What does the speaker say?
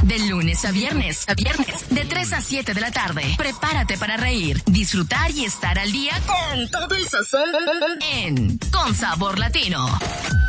De lunes a viernes. De 3 a 7 de la tarde. Prepárate para reír, disfrutar y estar al día con todo el sazón en Con Sabor Latino.